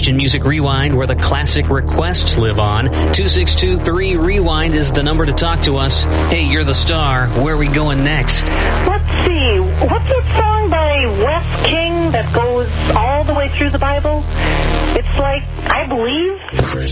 Christian Music Rewind, where the classic requests live on. 262-3-REWIND is the number to talk to us. Hey, you're the star. Where are we going next? Let's see. What's that song by Wes King that goes all the way through the Bible? It's like, I believe.